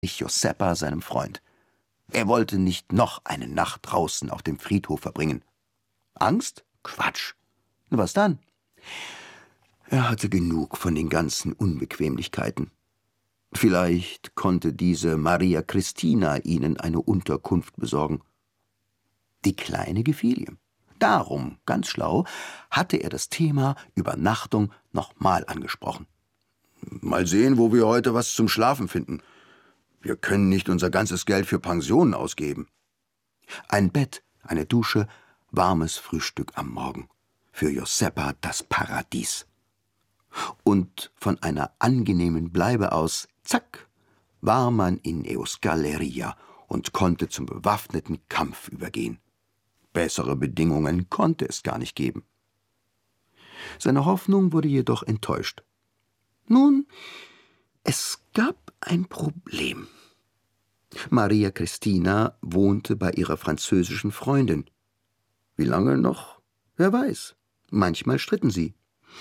Joseppa seinem Freund. Er wollte nicht noch eine Nacht draußen auf dem Friedhof verbringen. Angst? Quatsch. Was dann? Er hatte genug von den ganzen Unbequemlichkeiten. Vielleicht konnte diese Maria Christina ihnen eine Unterkunft besorgen. Die Kleine gefiel ihm. Darum, ganz schlau, hatte er das Thema Übernachtung nochmal angesprochen. Mal sehen, wo wir heute was zum Schlafen finden. Wir können nicht unser ganzes Geld für Pensionen ausgeben. Ein Bett, eine Dusche, warmes Frühstück am Morgen. Für Joseppa das Paradies. Und von einer angenehmen Bleibe aus, zack, war man in Euskalleria und konnte zum bewaffneten Kampf übergehen. Bessere Bedingungen konnte es gar nicht geben. Seine Hoffnung wurde jedoch enttäuscht. Nun, es gab ein Problem. Maria Christina wohnte bei ihrer französischen Freundin. Wie lange noch? Wer weiß. Manchmal stritten sie.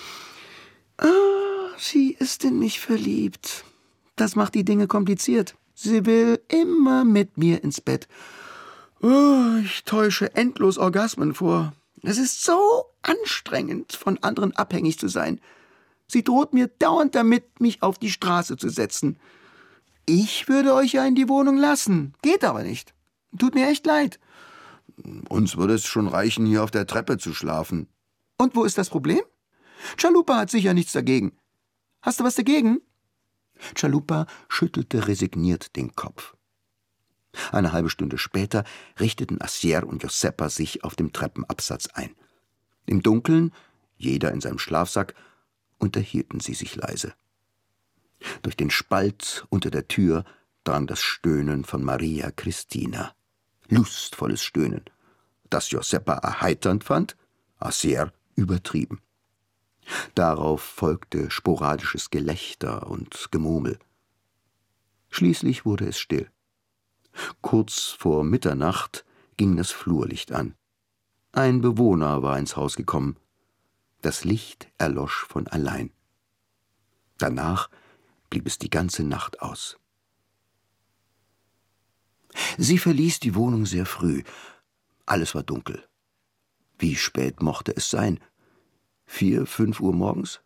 Sie ist in mich verliebt. Das macht die Dinge kompliziert. Sie will immer mit mir ins Bett. Ich täusche endlos Orgasmen vor. Es ist so anstrengend, von anderen abhängig zu sein. Sie droht mir dauernd damit, mich auf die Straße zu setzen. Ich würde euch ja in die Wohnung lassen. Geht aber nicht. Tut mir echt leid. Uns würde es schon reichen, hier auf der Treppe zu schlafen. Und wo ist das Problem? Chalupa hat sicher nichts dagegen. Hast du was dagegen? Chalupa schüttelte resigniert den Kopf. Eine halbe Stunde später richteten Acier und Joseppa sich auf dem Treppenabsatz ein. Im Dunkeln, jeder in seinem Schlafsack, unterhielten sie sich leise. Durch den Spalt unter der Tür drang das Stöhnen von Maria Christina. Lustvolles Stöhnen, das Joseppa erheiternd fand, Acier übertrieben. Darauf folgte sporadisches Gelächter und Gemurmel. Schließlich wurde es still. Kurz vor Mitternacht ging das Flurlicht an. Ein Bewohner war ins Haus gekommen. Das Licht erlosch von allein. Danach blieb es die ganze Nacht aus. Sie verließ die Wohnung sehr früh. Alles war dunkel. Wie spät mochte es sein? 4, 5 Uhr morgens?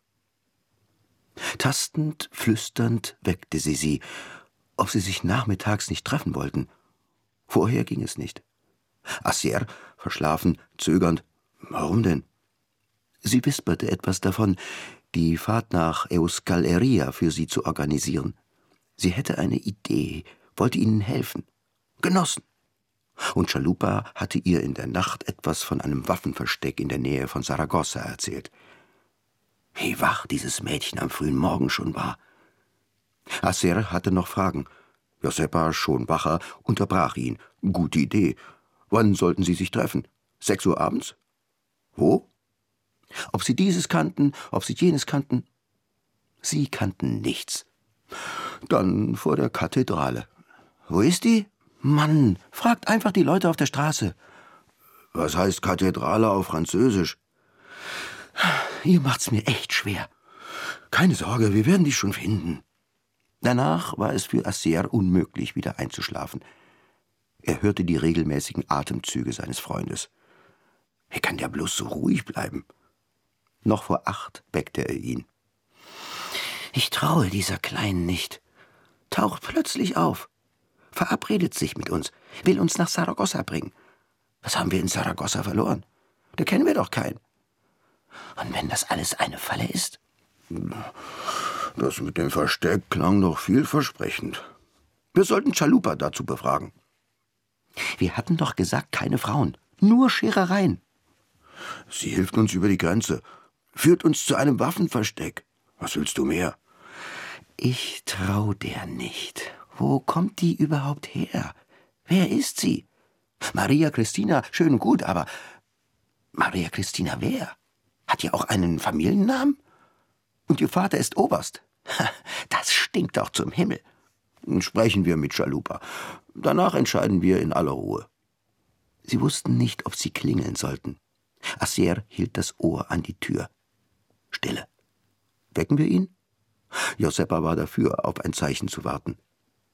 Tastend, flüsternd weckte sie, ob sie sich nachmittags nicht treffen wollten. Vorher ging es nicht. Acier, verschlafen, zögernd. Warum denn? Sie wisperte etwas davon, die Fahrt nach Euskalleria für sie zu organisieren. Sie hätte eine Idee, wollte ihnen helfen. Genossen. Und Chalupa hatte ihr in der Nacht etwas von einem Waffenversteck in der Nähe von Saragossa erzählt. Wie wach dieses Mädchen am frühen Morgen schon war. Acier hatte noch Fragen. Joseppa, schon wacher, unterbrach ihn. Gute Idee. Wann sollten sie sich treffen? 6 Uhr abends? Wo? Ob sie dieses kannten, ob sie jenes kannten? Sie kannten nichts. Dann vor der Kathedrale. Wo ist die? Mann, fragt einfach die Leute auf der Straße. Was heißt Kathedrale auf Französisch? Ihr macht's mir echt schwer. Keine Sorge, wir werden die schon finden. Danach war es für Acier unmöglich, wieder einzuschlafen. Er hörte die regelmäßigen Atemzüge seines Freundes. Wie kann der bloß so ruhig bleiben? Noch vor 8 weckte er ihn. Ich traue dieser Kleinen nicht. Taucht plötzlich auf. Verabredet sich mit uns, will uns nach Saragossa bringen. Was haben wir in Saragossa verloren? Da kennen wir doch keinen. Und wenn das alles eine Falle ist? Das mit dem Versteck klang doch vielversprechend. Wir sollten Chalupa dazu befragen. Wir hatten doch gesagt, keine Frauen, nur Scherereien. Sie hilft uns über die Grenze, führt uns zu einem Waffenversteck. Was willst du mehr? Ich trau der nicht. Wo kommt die überhaupt her? Wer ist sie? Maria Christina, schön und gut, aber Maria Christina wer? Hat ja auch einen Familiennamen? Und ihr Vater ist Oberst. Das stinkt doch zum Himmel. Sprechen wir mit Chalupa. Danach entscheiden wir in aller Ruhe. Sie wussten nicht, ob sie klingeln sollten. Acier hielt das Ohr an die Tür. Stille. Wecken wir ihn? Joseppa war dafür, auf ein Zeichen zu warten.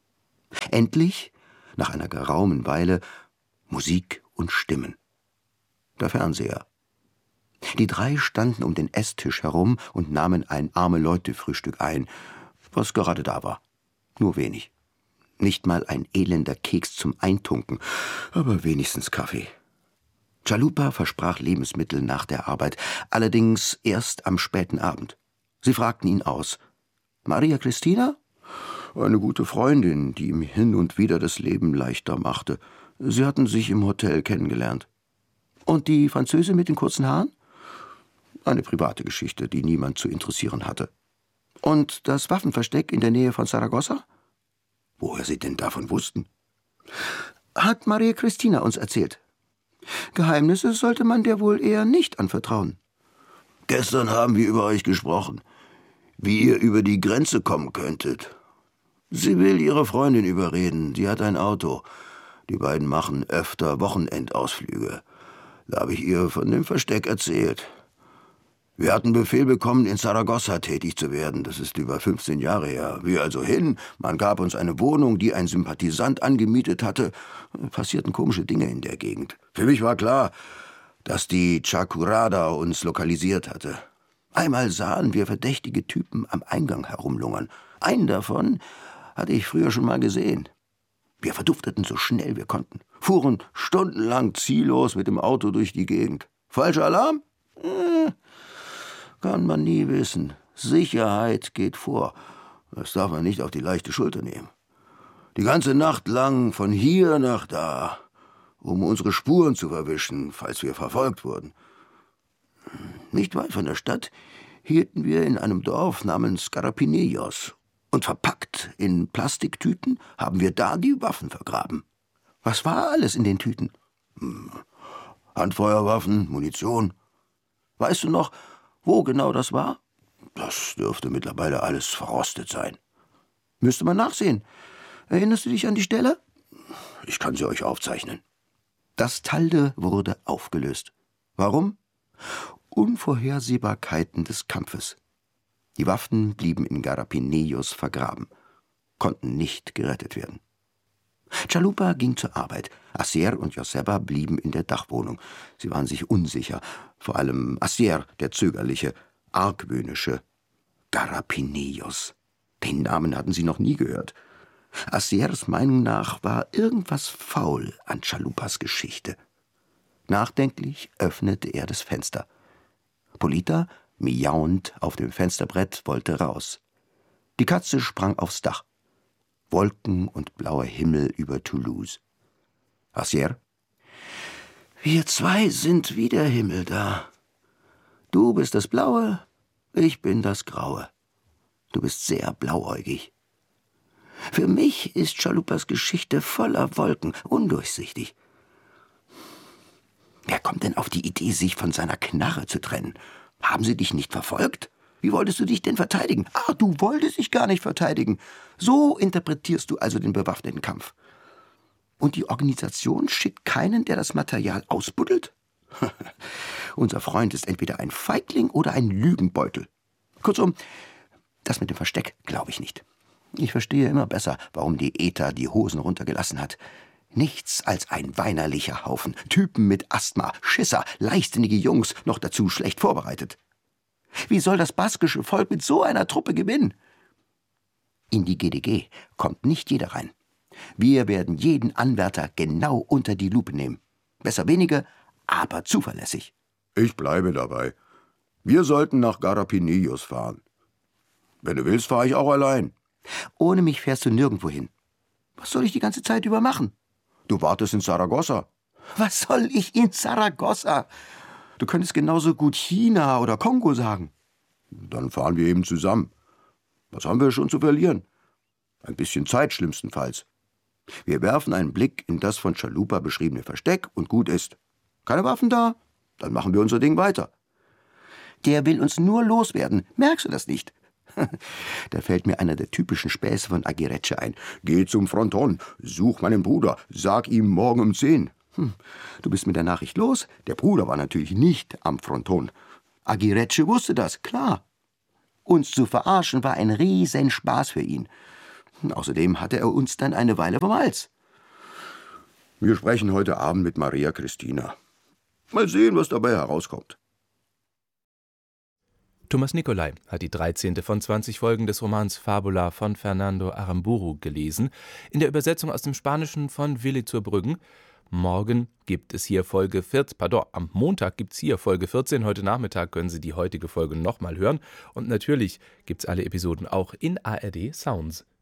Endlich, nach einer geraumen Weile, Musik und Stimmen. Der Fernseher. Die drei standen um den Esstisch herum und nahmen ein Arme-Leute-Frühstück ein, was gerade da war. Nur wenig. Nicht mal ein elender Keks zum Eintunken, aber wenigstens Kaffee. Chalupa versprach Lebensmittel nach der Arbeit, allerdings erst am späten Abend. Sie fragten ihn aus. Maria Cristina? Eine gute Freundin, die ihm hin und wieder das Leben leichter machte. Sie hatten sich im Hotel kennengelernt. Und die Französin mit den kurzen Haaren? Eine private Geschichte, die niemand zu interessieren hatte. Und das Waffenversteck in der Nähe von Saragossa? Woher Sie denn davon wussten? Hat Maria Cristina uns erzählt. Geheimnisse sollte man der wohl eher nicht anvertrauen. Gestern haben wir über euch gesprochen, wie ihr über die Grenze kommen könntet. Sie will ihre Freundin überreden, die hat ein Auto. Die beiden machen öfter Wochenendausflüge. Da habe ich ihr von dem Versteck erzählt. Wir hatten Befehl bekommen, in Saragossa tätig zu werden. Das ist über 15 Jahre her. Wir also hin, man gab uns eine Wohnung, die ein Sympathisant angemietet hatte. Passierten komische Dinge in der Gegend. Für mich war klar, dass die Chacurada uns lokalisiert hatte. Einmal sahen wir verdächtige Typen am Eingang herumlungern. Einen davon hatte ich früher schon mal gesehen. Wir verdufteten so schnell wir konnten, fuhren stundenlang ziellos mit dem Auto durch die Gegend. Falscher Alarm? Kann man nie wissen. Sicherheit geht vor. Das darf man nicht auf die leichte Schulter nehmen. Die ganze Nacht lang von hier nach da, um unsere Spuren zu verwischen, falls wir verfolgt wurden. Nicht weit von der Stadt hielten wir in einem Dorf namens Carapinillos. Und verpackt in Plastiktüten haben wir da die Waffen vergraben. Was war alles in den Tüten? Handfeuerwaffen, Munition. Weißt du noch, wo genau das war? Das dürfte mittlerweile alles verrostet sein. Müsste man nachsehen. Erinnerst du dich an die Stelle? Ich kann sie euch aufzeichnen. Das Talde wurde aufgelöst. Warum? Unvorhersehbarkeiten des Kampfes. Die Waffen blieben in Garapinillos vergraben, konnten nicht gerettet werden. Chalupa ging zur Arbeit. Assier und Joseba blieben in der Dachwohnung. Sie waren sich unsicher, vor allem Assier, der Zögerliche, Argwöhnische. Garapinillos. Den Namen hatten sie noch nie gehört. Assiers Meinung nach war irgendwas faul an Chalupas Geschichte. Nachdenklich öffnete er das Fenster. Polita, miauend auf dem Fensterbrett, wollte raus. Die Katze sprang aufs Dach. Wolken und blauer Himmel über Toulouse. Assier? Wir zwei sind wie der Himmel da. Du bist das Blaue, ich bin das Graue. Du bist sehr blauäugig. Für mich ist Chalupas Geschichte voller Wolken, undurchsichtig. Wer kommt denn auf die Idee, sich von seiner Knarre zu trennen? Haben sie dich nicht verfolgt? Wie wolltest du dich denn verteidigen? Ah, du wolltest dich gar nicht verteidigen. So interpretierst du also den bewaffneten Kampf. Und die Organisation schickt keinen, der das Material ausbuddelt? Unser Freund ist entweder ein Feigling oder ein Lügenbeutel. Kurzum, das mit dem Versteck glaube ich nicht. Ich verstehe immer besser, warum die ETA die Hosen runtergelassen hat. Nichts als ein weinerlicher Haufen. Typen mit Asthma, Schisser, leichtsinnige Jungs, noch dazu schlecht vorbereitet. Wie soll das baskische Volk mit so einer Truppe gewinnen? In die GDG kommt nicht jeder rein. Wir werden jeden Anwärter genau unter die Lupe nehmen. Besser wenige, aber zuverlässig. Ich bleibe dabei. Wir sollten nach Garapinillos fahren. Wenn du willst, fahre ich auch allein. Ohne mich fährst du nirgendwo hin. Was soll ich die ganze Zeit über machen? Du wartest in Saragossa. Was soll ich in Saragossa? Du könntest genauso gut China oder Kongo sagen. Dann fahren wir eben zusammen. Was haben wir schon zu verlieren? Ein bisschen Zeit schlimmstenfalls. Wir werfen einen Blick in das von Chalupa beschriebene Versteck und gut ist. Keine Waffen da? Dann machen wir unser Ding weiter. Der will uns nur loswerden. Merkst du das nicht? Da fällt mir einer der typischen Späße von Aguirreche ein. Geh zum Fronton, such meinen Bruder, sag ihm morgen um 10. Du bist mit der Nachricht los. Der Bruder war natürlich nicht am Fronton. Aguirreche wusste das, klar. Uns zu verarschen war ein Riesenspaß für ihn. Außerdem hatte er uns dann eine Weile vom Hals. Wir sprechen heute Abend mit Maria Christina. Mal sehen, was dabei herauskommt. Thomas Nicolai hat die 13. von 20 Folgen des Romans Fabula von Fernando Aramburu gelesen, in der Übersetzung aus dem Spanischen von Willi zur Brüggen. Morgen gibt es hier am Montag gibt es hier Folge 14. Heute Nachmittag können Sie die heutige Folge nochmal hören. Und natürlich gibt es alle Episoden auch in ARD Sounds.